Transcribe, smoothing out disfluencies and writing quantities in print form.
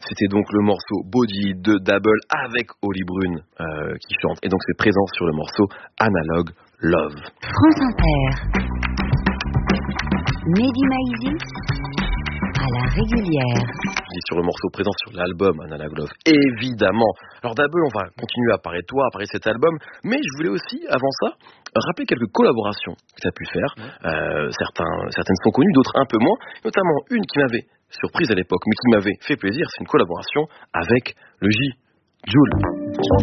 C'était donc le morceau Body de Double avec Oli Brune qui chante. Et donc c'est présent sur le morceau Analogue Love. France Inter. Mehdi Maizi à la régulière. Sur le morceau présent sur l'album Analogue Love, évidemment. Alors Double, on va continuer à parler de toi, à parler de cet album, mais je voulais aussi, avant ça, rappeler quelques collaborations que tu as pu faire. Certaines sont connues, d'autres un peu moins, notamment une qui m'avait surprise à l'époque, mais qui m'avait fait plaisir, c'est une collaboration avec le J. Joule.